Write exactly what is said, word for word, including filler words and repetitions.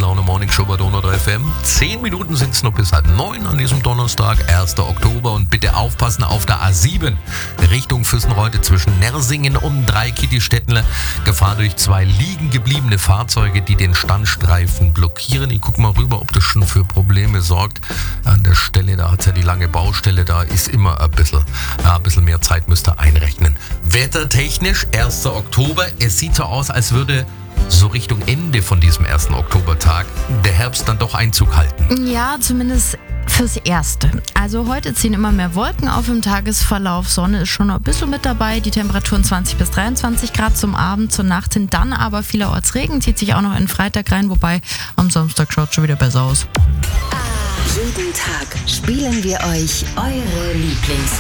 Gute Laune Morning Show bei Donau drei F M. Zehn Minuten sind es noch bis halb neun an diesem Donnerstag, erster Oktober. Und bitte aufpassen auf der A sieben Richtung Füssenreuth zwischen Nersingen und Dreikitty-Stettenle. Gefahr durch zwei liegen gebliebene Fahrzeuge, die den Standstreifen blockieren. Ich guck mal rüber, ob das schon für Probleme sorgt. An der Stelle, da hat es ja die lange Baustelle, da ist immer ein bisschen, ja, ein bisschen mehr Zeit müsst ihr einrechnen. Wettertechnisch, erster Oktober. Es sieht so aus, als würde so Richtung Ende von diesem ersten Oktobertag der Herbst dann doch Einzug halten. Ja, zumindest fürs Erste. Also heute ziehen immer mehr Wolken auf im Tagesverlauf. Sonne ist schon noch ein bisschen mit dabei. Die Temperaturen zwanzig bis dreiundzwanzig Grad zum Abend, zur Nacht hin. Dann aber vielerorts Regen, zieht sich auch noch in den Freitag rein. Wobei am Samstag schaut schon wieder besser aus. Jeden Tag spielen wir euch eure Lieblings